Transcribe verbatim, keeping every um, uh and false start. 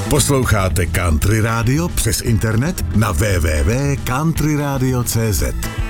Posloucháte Country Radio přes internet na w w w tečka country radio tečka c z.